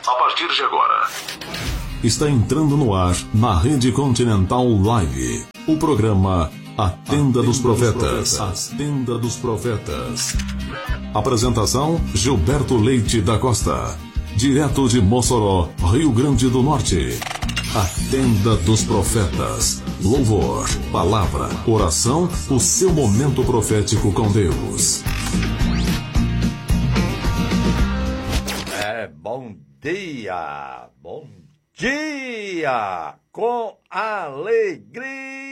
A partir de agora, está entrando no ar na Rede Continental Live, o programa A Tenda dos Profetas. A Tenda dos Profetas. Apresentação: Gilberto Leite da Costa, direto de Mossoró, Rio Grande do Norte. A Tenda dos Profetas. Louvor, palavra, oração, o seu momento profético com Deus. Bom dia, com alegria.